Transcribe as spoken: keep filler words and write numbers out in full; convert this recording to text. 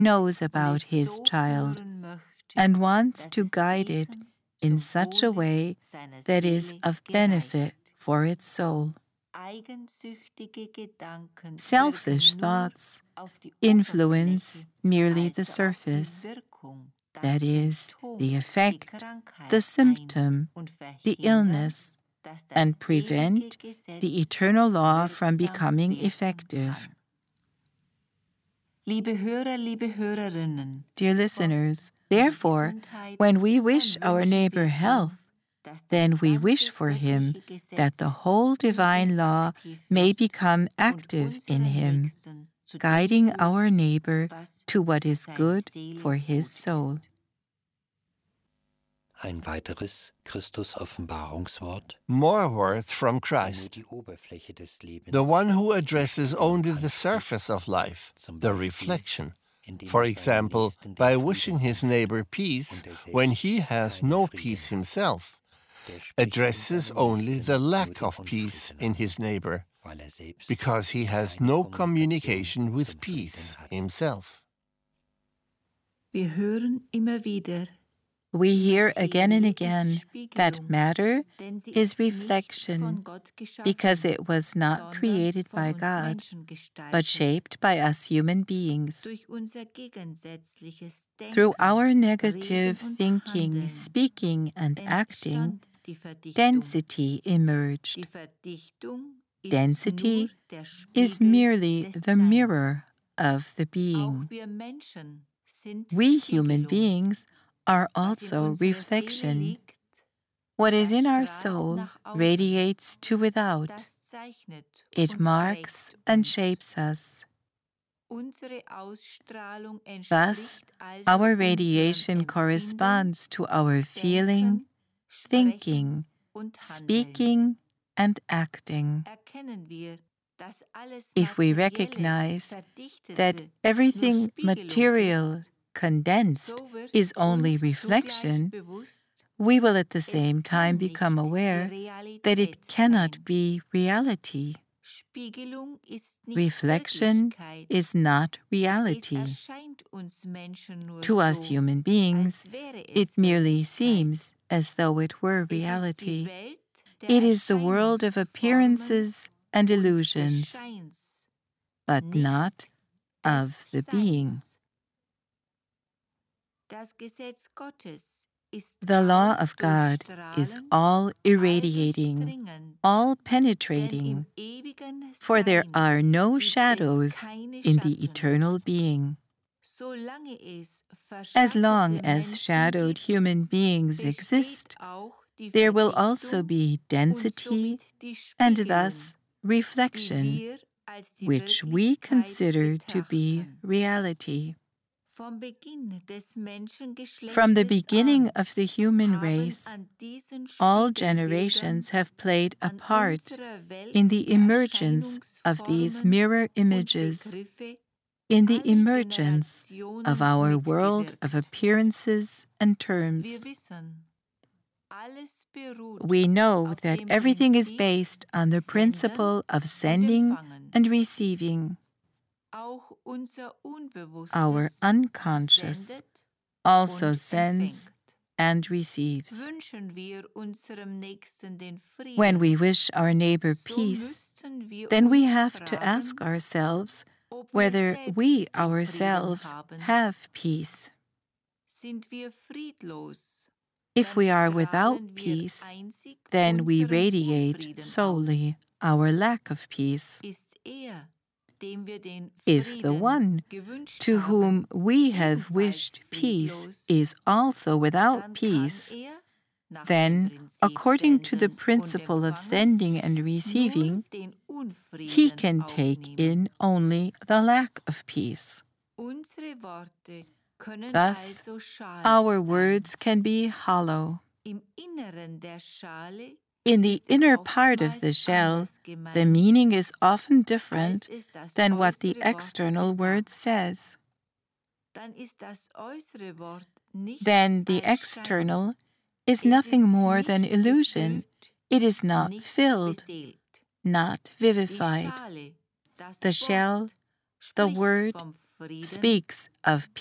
knows about his child and wants to guide it in such a way that is of benefit for its soul. Selfish thoughts influence merely the surface, that is, the effect, the symptom, the illness, and prevent the eternal law from becoming effective. Dear listeners, therefore, when we wish our neighbor health, then we wish for him that the whole divine law may become active in him, guiding our neighbor to what is good for his soul. Ein weiteres Christus-Offenbarungswort. More words from Christ. The one who addresses only the surface of life, the reflection. For example, by wishing his neighbor peace when he has no peace himself, addresses only the lack of peace in his neighbor, because he has no communication with peace himself. Wir hören immer wieder. We hear again and again that matter is reflection because it was not created by God, but shaped by us human beings. Through our negative thinking, speaking, and acting, density emerged. Density is merely the mirror of the being. We human beings are also reflection. What is in our soul radiates to without. It marks and shapes us. Thus, our radiation corresponds to our feeling, thinking, speaking, and acting. If we recognize that everything material, condensed, is only reflection, we will at the same time become aware that it cannot be reality. Reflection is not reality. To us human beings, it merely seems as though it were reality. It is the world of appearances and illusions, but not of the being. The law of God is all irradiating, all penetrating, for there are no shadows in the eternal being. As long as shadowed human beings exist, there will also be density and thus reflection, which we consider to be reality. From the beginning of the human race, all generations have played a part in the emergence of these mirror images, in the emergence of our world of appearances and terms. We know that everything is based on the principle of sending and receiving. Our unconscious also sends and receives. When we wish our neighbor peace, then we have to ask ourselves whether we ourselves have peace. If we are without peace, then we radiate solely our lack of peace. If the one to whom we have wished peace is also without peace, then, according to the principle of sending and receiving, he can take in only the lack of peace. Thus, our words can be hollow. In the inner part of the shell, the meaning is often different than what the external word says. Then the external is nothing more than illusion. It is not filled, not vivified. The shell, The word speaks of